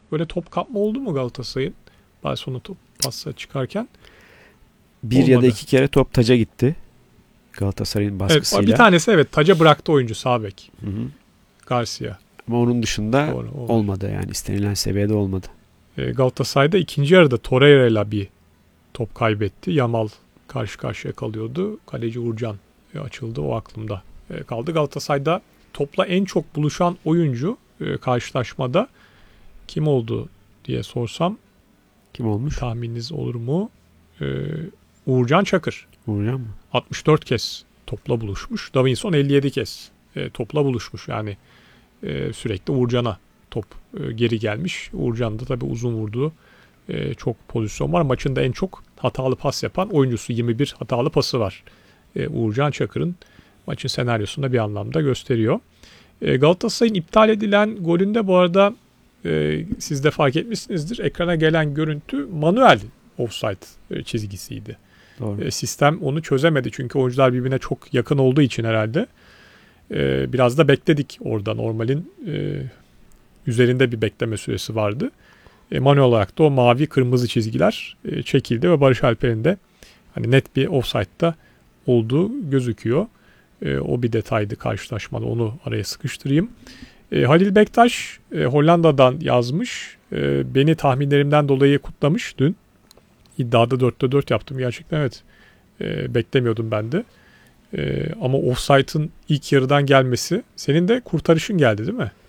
böyle top kapma oldu mu Galatasaray'ın? Barcelona top pası çıkarken. Bir Olmadı. ya da iki kere top taca gitti. Galatasaray'ın baskısıyla. Evet, bir tanesi evet taca bıraktı oyuncu sağ bek. Hı hı. Garcia. Ama onun dışında Doğru, olmadı yani. İstenilen seviyede olmadı. Galatasaray'da ikinci yarıda Torreira'yla bir top kaybetti. Yamal karşı karşıya kalıyordu. Kaleci Uğurcan açıldı. O aklımda kaldı. Galatasaray'da topla en çok buluşan oyuncu karşılaşmada kim oldu diye sorsam Kim olmuş? tahmininiz olur mu? Uğurcan Çakır. Uğurcan mı? 64 kez topla buluşmuş. Davinson 57 kez topla buluşmuş. Yani sürekli Uğurcan'a top geri gelmiş. Uğurcan da tabii uzun vurduğu çok pozisyon var. Maçında en çok hatalı pas yapan oyuncusu. 21 hatalı pası var. Uğurcan Çakır'ın maçın senaryosunda bir anlamda gösteriyor. Galatasaray'ın iptal edilen golünde bu arada siz de fark etmişsinizdir. Ekrana gelen görüntü manuel offside çizgisiydi. Doğru. Sistem onu çözemedi. Çünkü oyuncular birbirine çok yakın olduğu için herhalde. Biraz da bekledik orada. Normalin üzerinde bir bekleme süresi vardı. Manuel olarak da o mavi kırmızı çizgiler çekildi ve Barış Alper'in de hani net bir offside'da olduğu gözüküyor. O bir detaydı karşılaşmada. Onu araya sıkıştırayım. Halil Bektaş Hollanda'dan yazmış. Beni tahminlerimden dolayı kutlamış dün. İddiada 4'te 4 yaptım gerçekten, evet. Beklemiyordum ben de. Ama offside'ın ilk yarıdan gelmesi. Senin de kurtarışın geldi değil mi?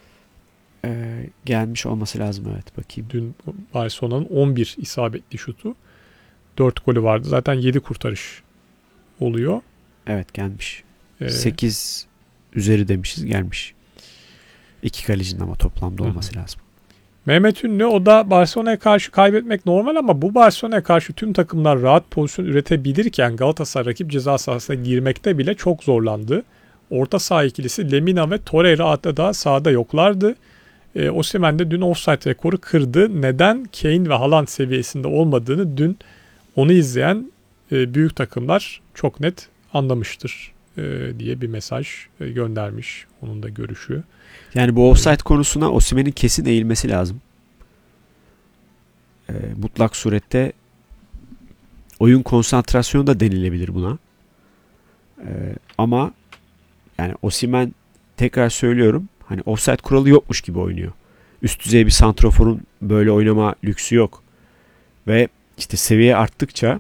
Gelmiş olması lazım, evet, bakayım. Dün Barcelona'nın 11 isabetli şutu. 4 golü vardı. Zaten 7 kurtarış oluyor. Evet, gelmiş. 8 üzeri demişiz, gelmiş. 2 kalecinin ama toplamda olması lazım. Mehmet Ünlü, o da Barcelona'ya karşı kaybetmek normal ama bu Barcelona'ya karşı tüm takımlar rahat pozisyon üretebilirken Galatasaray rakip ceza sahasına girmekte bile çok zorlandı. Orta saha ikilisi Lemina ve Torreira adeta sahada yoklardı. Osimhen de dün offside rekoru kırdı. Neden Kane ve Haaland seviyesinde olmadığını dün onu izleyen büyük takımlar çok net anlamıştır diye bir mesaj göndermiş. Onun da görüşü. Yani bu offside konusuna Osimhen'in kesin eğilmesi lazım. Mutlak surette oyun konsantrasyonu da denilebilir buna. Ama yani Osimhen, tekrar söylüyorum, hani offside kuralı yokmuş gibi oynuyor. Üst düzey bir santraforun böyle oynama lüksü yok. Ve işte seviye arttıkça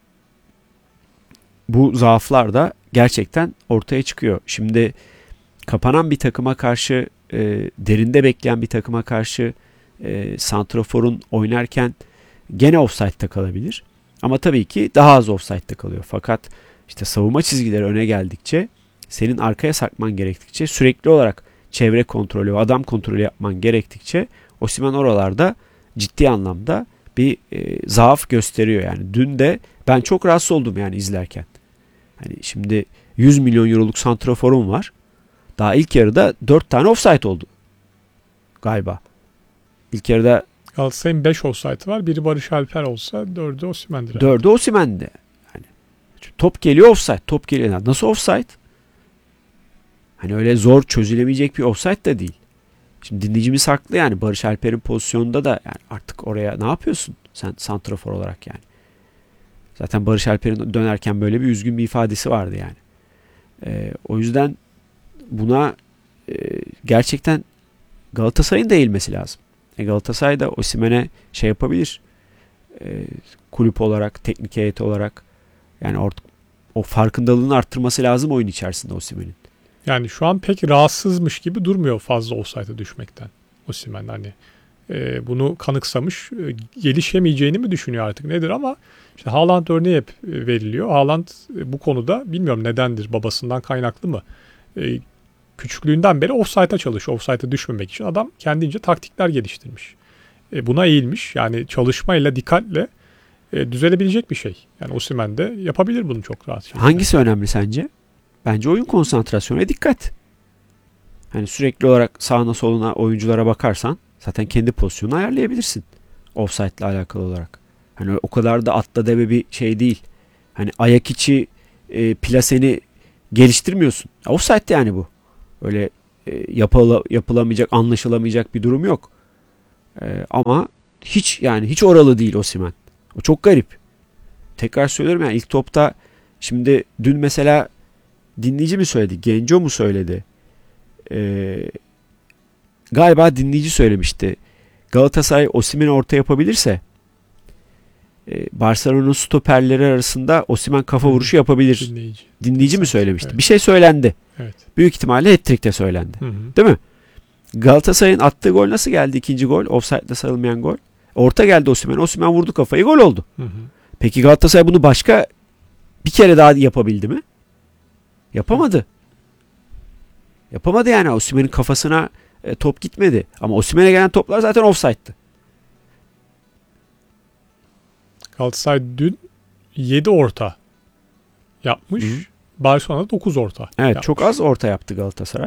bu zaaflar da gerçekten ortaya çıkıyor. Şimdi kapanan bir takıma karşı, derinde bekleyen bir takıma karşı santraforun oynarken gene offside'da kalabilir. Ama tabii ki daha az offside'da kalıyor. Fakat işte savunma çizgileri öne geldikçe, senin arkaya sarkman gerektikçe, sürekli olarak çevre kontrolü ve adam kontrolü yapman gerektikçe Osimhen oralarda ciddi anlamda bir zaaf gösteriyor. Yani dün de ben çok rahatsız oldum yani izlerken. Hani şimdi 100 milyon euroluk santraforum var. Daha ilk yarıda 4 tane offside oldu galiba. İlk yarıda Galatasaray'ın 5 offside var. Biri Barış Alper olsa 4'ü Osimhen'dir. 4'ü Osimhen'de. Yani top geliyor offside. Top geliyor. Nasıl offside? Hani öyle zor çözülemeyecek bir offside de değil. Şimdi dinleyicimiz haklı yani. Barış Alper'in pozisyonunda da yani artık oraya ne yapıyorsun sen santrafor olarak yani. Zaten Barış Alper'in dönerken böyle bir üzgün bir ifadesi vardı yani. O yüzden buna gerçekten Galatasaray'ın da eğilmesi lazım. Galatasaray da Osimhen'e şey yapabilir. Kulüp olarak, teknik heyet olarak yani o farkındalığını arttırması lazım oyun içerisinde Osimhen'in. Yani şu an pek rahatsızmış gibi durmuyor fazla offside'a düşmekten Osimhen. Hani bunu kanıksamış, gelişemeyeceğini mi düşünüyor artık nedir, ama işte Haaland örneği hep veriliyor. Haaland bu konuda bilmiyorum nedendir, babasından kaynaklı mı? Küçüklüğünden beri offside'a çalışıyor. Offside'a düşmemek için adam kendince taktikler geliştirmiş. Buna eğilmiş. Yani çalışmayla, dikkatle düzelebilecek bir şey. Yani Osimhen de yapabilir bunu çok rahat. Hangisi önemli sence? Bence oyun konsantrasyonu ve dikkat. Hani sürekli olarak sağına soluna oyunculara bakarsan zaten kendi pozisyonunu ayarlayabilirsin. Offside ile alakalı olarak. Hani o kadar da atla deve bir şey değil. Hani ayak içi plaseni geliştirmiyorsun. Offside yani bu. Öyle yapılamayacak, anlaşılamayacak bir durum yok. Ama hiç oralı değil Osimhen. O çok garip. Tekrar söylüyorum yani ilk topta şimdi dün mesela dinleyici mi söyledi? Genco mu söyledi? Galiba dinleyici söylemişti. Galatasaray Osimhen'i orta yapabilirse Barcelona'nın stoperleri arasında Osimhen kafa vuruşu yapabilir. Dinleyici mi söylemişti? Evet. Bir şey söylendi. Evet. Büyük ihtimalle hat-trick'te söylendi. Hı hı. Değil mi? Galatasaray'ın attığı gol nasıl geldi? İkinci gol. Offside'da sarılmayan gol. Orta geldi Osimhen. Osimhen vurdu kafayı. Gol oldu. Hı hı. Peki Galatasaray bunu başka bir kere daha yapabildi mi? Yapamadı. Yapamadı yani. Osimhen'in kafasına top gitmedi. Ama Osimhen'e gelen toplar zaten offside'tı. Galatasaray dün 7 orta yapmış. Hı. Barcelona 9 orta Evet, yapmış. çok az orta yaptı Galatasaray.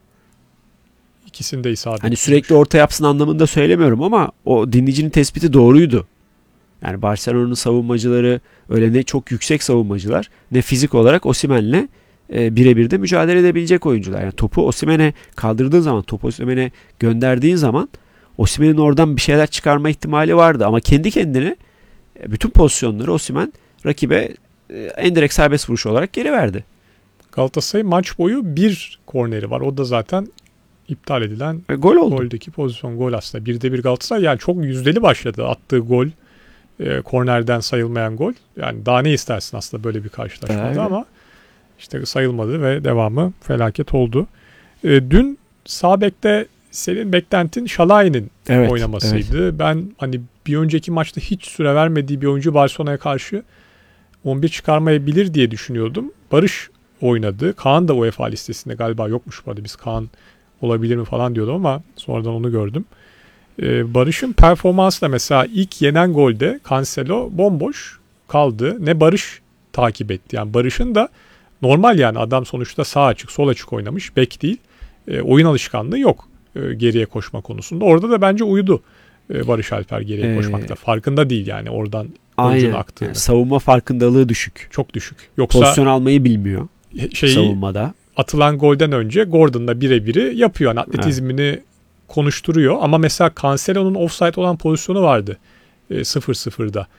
İkisinde isabet. Hani sürekli orta yapsın anlamında söylemiyorum ama o dinleyicinin tespiti doğruydu. Yani Barcelona'nın savunmacıları öyle ne çok yüksek savunmacılar ne fizik olarak Osimhen'le birebir de mücadele edebilecek oyuncular. Yani topu Osimhen'e kaldırdığın zaman, topu Osimhen'e gönderdiğin zaman Osimhen'in oradan bir şeyler çıkarma ihtimali vardı. Ama kendi kendine bütün pozisyonları Osimhen rakibe endirekt serbest vuruş olarak geri verdi. Galatasaray maç boyu bir korneri var. O da zaten iptal edilen Gol oldu. goldeki pozisyon. Gol aslında. 1'de 1 Galatasaray. Yani çok yüzdeli başladı. Attığı gol. Kornerden sayılmayan gol. Yani daha ne istersin aslında böyle bir karşılaşmada Evet. ama işte sayılmadı ve devamı felaket oldu. Dün sağ bekte senin beklentin Şalay'ın Evet, oynamasıydı. evet. Ben hani bir önceki maçta hiç süre vermediği bir oyuncu Barcelona'ya karşı 11 çıkarmayabilir diye düşünüyordum. Barış oynadı. Kaan da UEFA listesinde galiba yokmuş bu arada. Biz Kaan olabilir mi falan diyordum ama sonradan onu gördüm. Barış'ın performansı da mesela ilk yenen golde Cancelo bomboş kaldı. Ne Barış takip etti. Yani Barış'ın da normal yani adam sonuçta sağ açık sol açık oynamış. Bek değil. Oyun alışkanlığı yok geriye koşma konusunda. Orada da bence uyudu Barış Alper geriye koşmakta. Farkında değil yani oradan oyuncunun Aynen. aktığını. Yani savunma farkındalığı düşük. Çok düşük. Yoksa Pozisyon almayı bilmiyor şeyi savunmada. atılan golden önce Gordon'la birebiri yapıyor. Yani atletizmini konuşturuyor. Ama mesela Cancelo'nun offside olan pozisyonu vardı 0-0'da.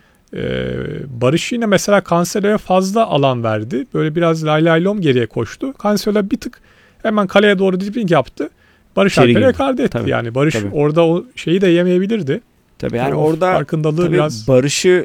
Barış yine mesela Cancelo'ya fazla alan verdi. Böyle biraz lay lay lom geriye koştu. Cancelo bir tık hemen kaleye doğru dribbling yaptı. Barış İçeri Alper'e girdi. ekarte etti. Tabii, Yani Barış tabii. orada o şeyi de yemeyebilirdi. Tabii yani O orada farkındalığı tabii biraz Barış'ı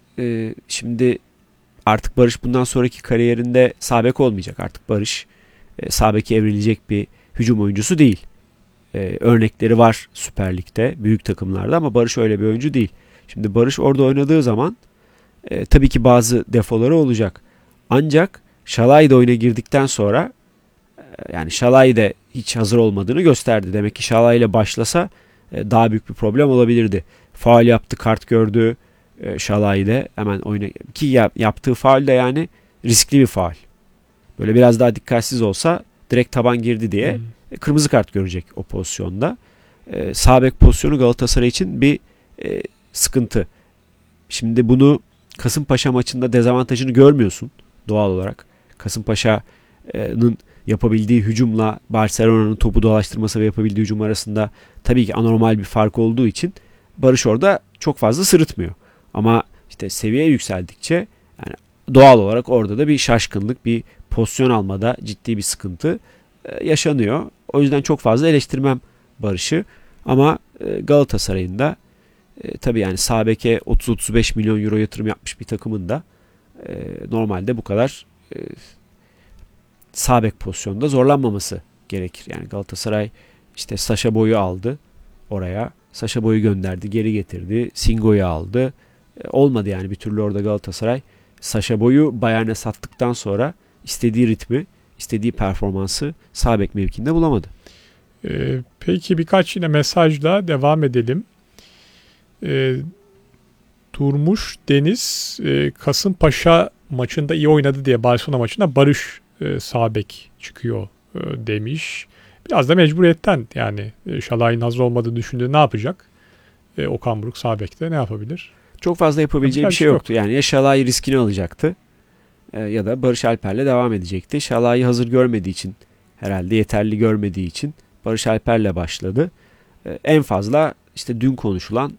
şimdi artık Barış bundan sonraki kariyerinde sağ bek olmayacak. Artık Barış sağ beke evrilecek bir hücum oyuncusu değil. Örnekleri var Süper Lig'de, büyük takımlarda ama Barış öyle bir oyuncu değil. Şimdi Barış orada oynadığı zaman tabii ki bazı defoları olacak. Ancak Şalay da oyuna girdikten sonra yani Şalay da hiç hazır olmadığını gösterdi. Demek ki Şalay ile başlasa daha büyük bir problem olabilirdi. Faul yaptı, kart gördü Şalay da hemen oyuna ki yaptığı faul de yani riskli bir faul. Böyle biraz daha dikkatsiz olsa direkt taban girdi diye kırmızı kart görecek o pozisyonda. Sağ bek pozisyonu Galatasaray için bir sıkıntı. Şimdi bunu Kasımpaşa maçında dezavantajını görmüyorsun doğal olarak. Kasımpaşa'nın yapabildiği hücumla Barcelona'nın topu dolaştırması ve yapabildiği hücum arasında tabii ki anormal bir fark olduğu için Barış orada çok fazla sırıtmıyor. Ama işte seviye yükseldikçe yani doğal olarak orada da bir şaşkınlık, bir pozisyon almada ciddi bir sıkıntı yaşanıyor. O yüzden çok fazla eleştirmem Barış'ı. Ama Galatasaray'ın da tabii yani sağ beke 30-35 milyon euro yatırım yapmış bir takımın da normalde bu kadar sağ bek pozisyonda zorlanmaması gerekir. Yani Galatasaray işte Sacha Boey'u aldı oraya. Sacha Boey'u gönderdi, geri getirdi. Singo'yu aldı. Olmadı yani bir türlü orada Galatasaray. Sacha Boey'u Bayern'e sattıktan sonra istediği ritmi, istediği performansı sağ bek mevkinde bulamadı. Peki birkaç yine mesajla devam edelim. Durmuş Deniz Kasımpaşa maçında iyi oynadı diye Barcelona maçında Barış sağ bek çıkıyor demiş. Biraz da mecburiyetten yani Şalay'ın hazır olmadığını düşündüğü ne yapacak? Okan Buruk sağ bekte ne yapabilir? Çok fazla yapabileceği bir şey yoktu. Yani ya Şalay riskini alacaktı ya da Barış Alper'le devam edecekti. Şalay'ı hazır görmediği için herhalde yeterli görmediği için Barış Alper'le başladı. En fazla işte dün konuşulan